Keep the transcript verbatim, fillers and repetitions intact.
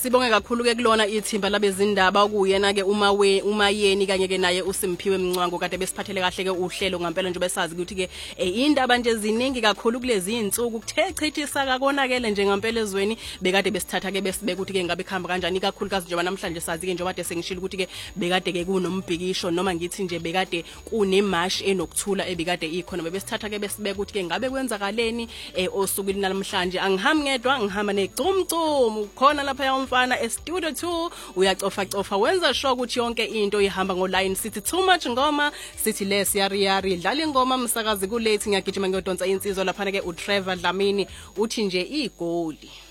sibonge kakhulu ke kulona ithimba labezindaba okuyena ke uma we umayeni kanye ke naye uSimphiwe Mncwango kade besiphathele kahle ke uhlelo ngempela nje besazi ukuthi ke indaba nje ziningi kakhulu kulezi insuku kuthe chithisa kakonakele nje ngempela ezweni bekade besithatha ke besibeka ukuthi ke ngabe khamba kanjani kakhulukazi njengoba namhlanje sazi ke njengoba kade sengishilo ukuthi ke bekade ke kunombhikisho noma ngithi nje bekade kunemash enokuthula ebikade ikhona bebesithatha ke besibeka ukuthi ke ngabe kwenzakaleni osukwini namhlanje angihambi ngedwa ngihamba necumcum khona lapha yomfana e-studio two uyacofa cofa wenza sure ukuthi yonke into ihamba ngoline sithi too much ngoma sithi less yari yari dlala ingoma msakazi kulethi ngiyagijima ngiyodonsa insizwa lapha ke uTrevor Dlamini uthi nje igoli.